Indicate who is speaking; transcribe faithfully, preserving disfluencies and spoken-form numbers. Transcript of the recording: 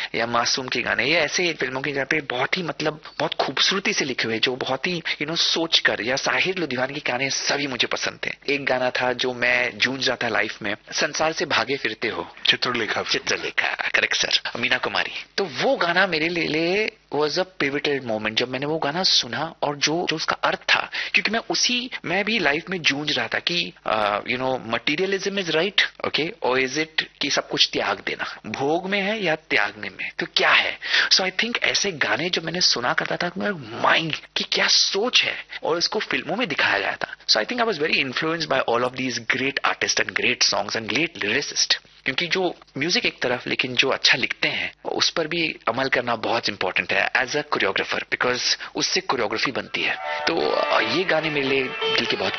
Speaker 1: या मासूम के गाने या ऐसे फिल्मों के गाने पे बहुत ही मतलब बहुत खूबसूरती से लिखे हुए, जो बहुत ही यू नो सोच कर, या साहिर लुधियानवी के गाने सभी मुझे पसंद थे। एक गाना था जो मैं जूझ रहा था लाइफ में, संसार से भागे फिरते हो,
Speaker 2: चित्रलेखा
Speaker 1: चित्रलेखा करेक्ट सर, मीना कुमारी। तो वो गाना मेरे लिए वॉज अ पिवटल मोमेंट जब मैंने वो गाना सुना, और जो जो उसका अर्थ था, क्योंकि मैं उसी मैं भी लाइफ में जूझ रहा था कि you know materialism is right okay, और इज इट कि सब कुछ त्याग देना, भोग में है या त्यागने में, तो क्या है। सो आई थिंक ऐसे गाने जब मैंने सुना करता था मेरा माइंड की क्या सोच है, और इसको फिल्मों में दिखाया गया था। सो I think I was very influenced by all of these great artist and great songs and great lyricist, क्योंकि जो म्यूजिक एक तरफ, लेकिन जो अच्छा लिखते हैं उस पर भी अमल करना बहुत इंपॉर्टेंट है एज अ कोरियोग्राफर, बिकॉज उससे कोरियोग्राफी बनती है। तो ये गाने मेरे लिए दिल के बहुत